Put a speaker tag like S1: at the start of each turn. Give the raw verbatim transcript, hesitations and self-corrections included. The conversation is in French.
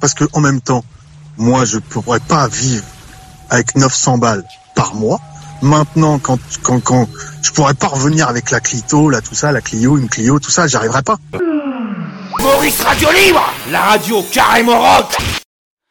S1: parce que en même temps, moi, je pourrais pas vivre avec neuf cents balles par mois. Maintenant, quand, quand, quand, je pourrais pas revenir avec la Clito, là, tout ça, la Clio, une Clio, tout ça, j'y arriverais pas.
S2: Maurice Radio Libre, la radio carrément rock.